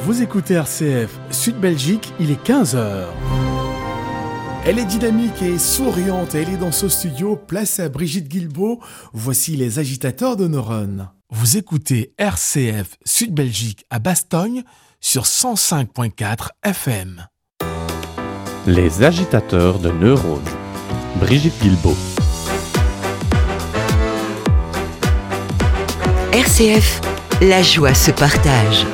Vous écoutez RCF Sud Belgique, il est 15h. Elle est dynamique et souriante, elle est dans ce studio, place à Brigitte Guilbeault. Voici les agitateurs de neurones. Vous écoutez RCF Sud Belgique à Bastogne sur 105.4 FM. Les agitateurs de neurones. Brigitte Guilbeault. RCF, la joie se partage.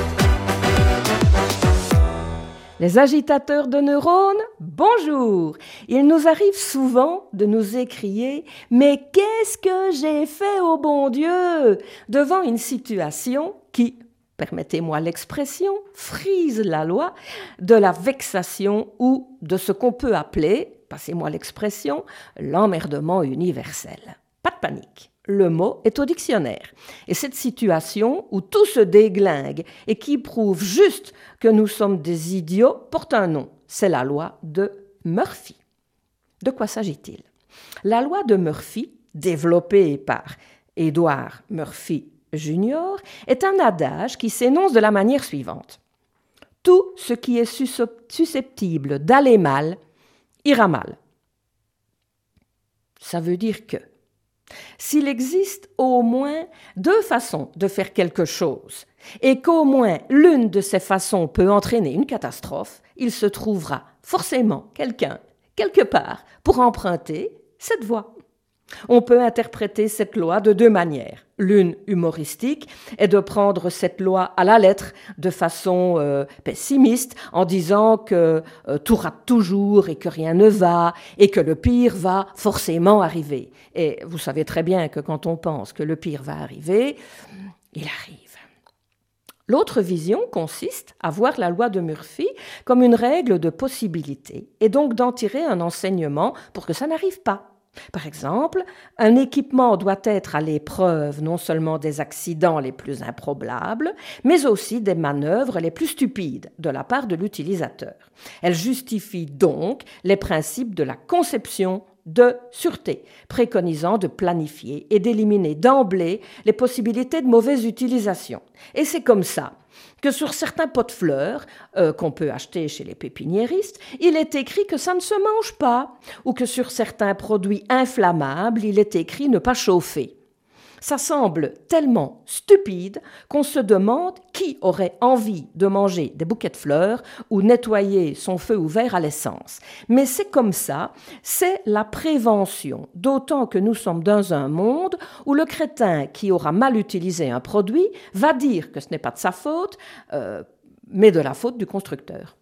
Les agitateurs de neurones, bonjour! Il nous arrive souvent de nous écrier « Mais qu'est-ce que j'ai fait au bon Dieu ?» devant une situation qui, permettez-moi l'expression, frise la loi de la vexation ou de ce qu'on peut appeler, passez-moi l'expression, l'emmerdement universel. Pas de panique. Le mot est au dictionnaire. Et cette situation où tout se déglingue et qui prouve juste que nous sommes des idiots porte un nom. C'est la loi de Murphy. De quoi s'agit-il ? La loi de Murphy, développée par Edward Murphy Jr., est un adage qui s'énonce de la manière suivante. Tout ce qui est susceptible d'aller mal, ira mal. Ça veut dire que s'il existe au moins deux façons de faire quelque chose et qu'au moins l'une de ces façons peut entraîner une catastrophe, il se trouvera forcément quelqu'un, quelque part, pour emprunter cette voie. On peut interpréter cette loi de deux manières. L'une humoristique est de prendre cette loi à la lettre de façon pessimiste en disant que tout rate toujours et que rien ne va et que le pire va forcément arriver. Et vous savez très bien que quand on pense que le pire va arriver, il arrive. L'autre vision consiste à voir la loi de Murphy comme une règle de possibilité et donc d'en tirer un enseignement pour que ça n'arrive pas. Par exemple, un équipement doit être à l'épreuve non seulement des accidents les plus improbables, mais aussi des manœuvres les plus stupides de la part de l'utilisateur. Elle justifie donc les principes de la conception de sûreté, préconisant de planifier et d'éliminer d'emblée les possibilités de mauvaise utilisation. Et c'est comme ça que sur certains pots de fleurs qu'on peut acheter chez les pépiniéristes, il est écrit que ça ne se mange pas, ou que sur certains produits inflammables, il est écrit ne pas chauffer. Ça semble tellement stupide qu'on se demande qui aurait envie de manger des bouquets de fleurs ou nettoyer son feu ouvert à l'essence. Mais c'est comme ça, c'est la prévention, d'autant que nous sommes dans un monde où le crétin qui aura mal utilisé un produit va dire que ce n'est pas de sa faute, mais de la faute du constructeur.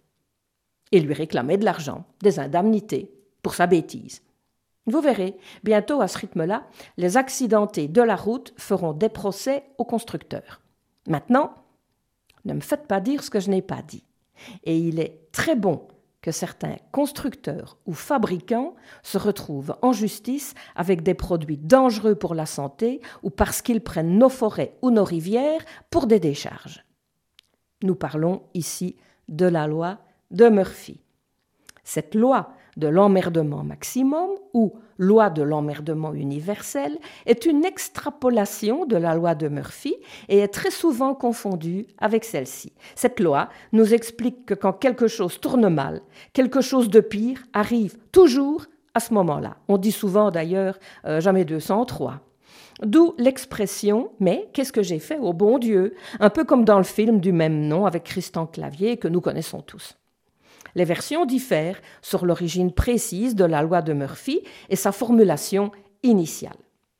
Et lui réclamer de l'argent, des indemnités pour sa bêtise. Vous verrez, bientôt à ce rythme-là, les accidentés de la route feront des procès aux constructeurs. Maintenant, ne me faites pas dire ce que je n'ai pas dit. Et il est très bon que certains constructeurs ou fabricants se retrouvent en justice avec des produits dangereux pour la santé ou parce qu'ils prennent nos forêts ou nos rivières pour des décharges. Nous parlons ici de la loi de Murphy. Cette loi de l'emmerdement maximum ou loi de l'emmerdement universel est une extrapolation de la loi de Murphy et est très souvent confondue avec celle-ci. Cette loi nous explique que quand quelque chose tourne mal, quelque chose de pire arrive toujours à ce moment-là. On dit souvent d'ailleurs jamais 203. D'où l'expression « mais qu'est-ce que j'ai fait au bon Dieu ?» un peu comme dans le film du même nom avec Christian Clavier que nous connaissons tous. Les versions diffèrent sur l'origine précise de la loi de Murphy et sa formulation initiale.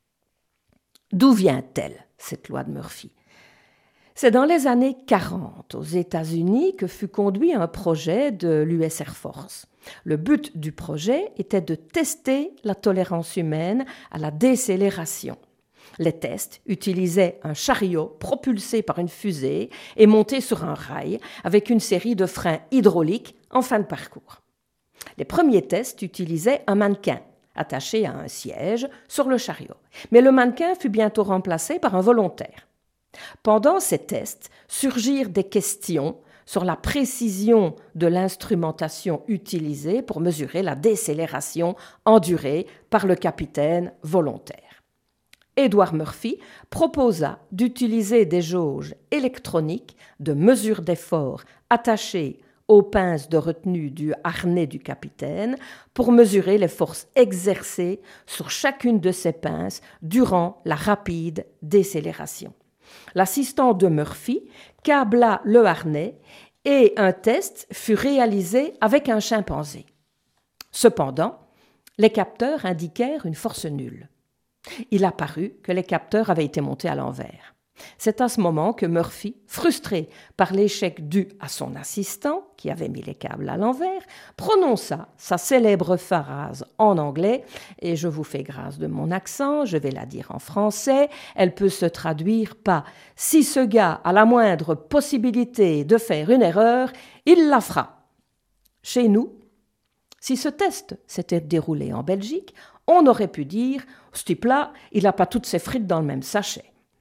D'où vient-elle, cette loi de Murphy ? C'est dans les années 40, aux États-Unis, que fut conduit un projet de l'US Air Force. Le but du projet était de tester la tolérance humaine à la décélération. Les tests utilisaient un chariot propulsé par une fusée et monté sur un rail avec une série de freins hydrauliques en fin de parcours. Les premiers tests utilisaient un mannequin attaché à un siège sur le chariot, mais le mannequin fut bientôt remplacé par un volontaire. Pendant ces tests surgirent des questions sur la précision de l'instrumentation utilisée pour mesurer la décélération endurée par le capitaine volontaire. Edward Murphy proposa d'utiliser des jauges électroniques de mesure d'effort attachées aux pinces de retenue du harnais du capitaine pour mesurer les forces exercées sur chacune de ces pinces durant la rapide décélération. L'assistant de Murphy câbla le harnais et un test fut réalisé avec un chimpanzé. Cependant, les capteurs indiquèrent une force nulle. Il apparut que les capteurs avaient été montés à l'envers. C'est à ce moment que Murphy, frustré par l'échec dû à son assistant, qui avait mis les câbles à l'envers, prononça sa célèbre phrase en anglais, et je vous fais grâce de mon accent, je vais la dire en français, elle peut se traduire par « Si ce gars a la moindre possibilité de faire une erreur, il la fera ». Chez nous, si ce test s'était déroulé en Belgique, on aurait pu dire « Ce type-là, il n'a pas toutes ses frites dans le même sachet ».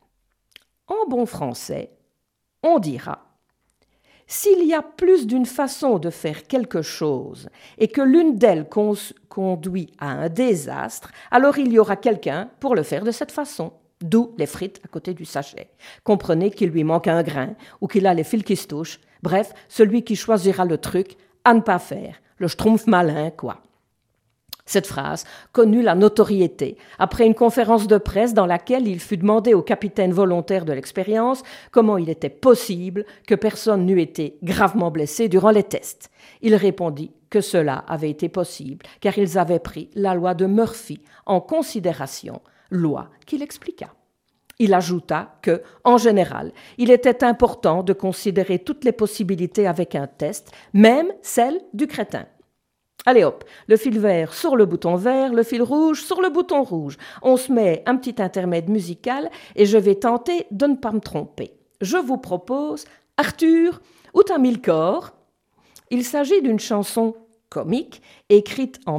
En bon français, on dira « S'il y a plus d'une façon de faire quelque chose et que l'une d'elles conduit à un désastre, alors il y aura quelqu'un pour le faire de cette façon. » D'où les frites à côté du sachet. Comprenez qu'il lui manque un grain ou qu'il a les fils qui se touchent. Bref, celui qui choisira le truc à ne pas faire. Le schtroumpf malin, quoi. Cette phrase connut la notoriété après une conférence de presse dans laquelle il fut demandé au capitaine volontaire de l'expérience comment il était possible que personne n'eût été gravement blessé durant les tests. Il répondit que cela avait été possible car ils avaient pris la loi de Murphy en considération, loi qu'il expliqua. Il ajouta que, en général, il était important de considérer toutes les possibilités avec un test, même celle du crétin. Allez hop, le fil vert sur le bouton vert, le fil rouge sur le bouton rouge. On se met un petit intermède musical et je vais tenter de ne pas me tromper. Je vous propose Arthur, où t'as mis le corps ? Il s'agit d'une chanson comique écrite en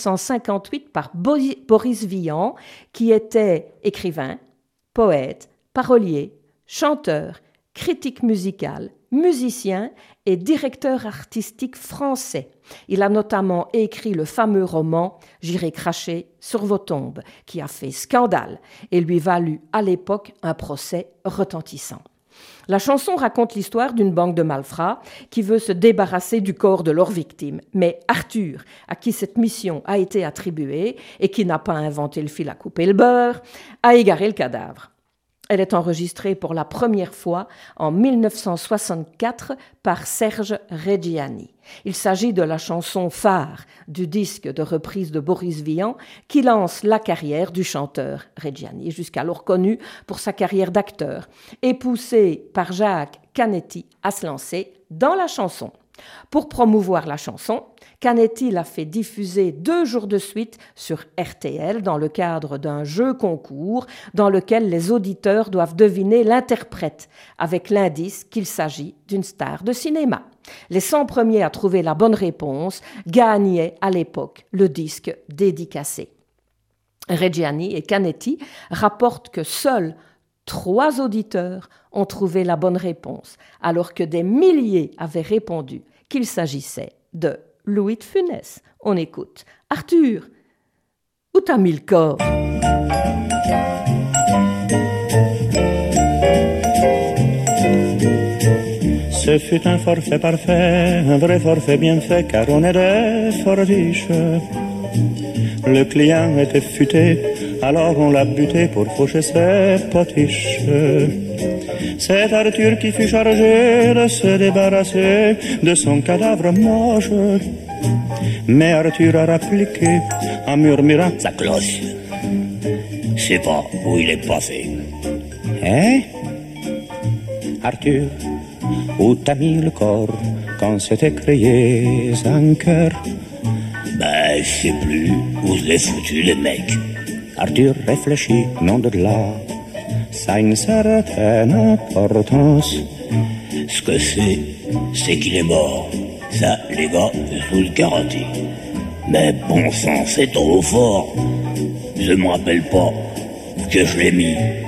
1958 par Boris Vian, qui était écrivain, poète, parolier, chanteur, critique musical, musicien et directeur artistique français. Il a notamment écrit le fameux roman « J'irai cracher sur vos tombes » qui a fait scandale et lui valut à l'époque un procès retentissant. La chanson raconte l'histoire d'une banque de malfrats qui veut se débarrasser du corps de leur victime. Mais Arthur, à qui cette mission a été attribuée et qui n'a pas inventé le fil à couper le beurre, a égaré le cadavre. Elle est enregistrée pour la première fois en 1964 par Serge Reggiani. Il s'agit de la chanson phare du disque de reprise de Boris Vian qui lance la carrière du chanteur Reggiani, jusqu'alors connu pour sa carrière d'acteur, et poussé par Jacques Canetti à se lancer dans la chanson. Pour promouvoir la chanson, Canetti l'a fait diffuser 2 jours de suite sur RTL dans le cadre d'un jeu concours dans lequel les auditeurs doivent deviner l'interprète avec l'indice qu'il s'agit d'une star de cinéma. Les 100 premiers à trouver la bonne réponse gagnaient à l'époque le disque dédicacé. Reggiani et Canetti rapportent que seuls 3 auditeurs ont trouvé la bonne réponse, alors que des milliers avaient répondu qu'il s'agissait de Louis de Funès. On écoute. Arthur, où t'as mis le corps ? Ce fut un forfait parfait, un vrai forfait bien fait, car on est des fortiches. Le client était futé, alors on l'a buté pour faucher ses potiches. C'est Arthur qui fut chargé de se débarrasser de son cadavre moche. Mais Arthur a rappliqué en murmurant sa cloche. Je sais pas où il est passé. Hein? Arthur, où t'as mis le corps quand s'était créé un cœur? Ben, je sais plus où je l'ai foutu, les mecs. Arthur réfléchit, non de là. Ça a une certaine importance. Ce que c'est qu'il est mort. Ça, les gars, je vous le garantis. Mais bon sang, c'est trop fort. Je me rappelle pas que je l'ai mis.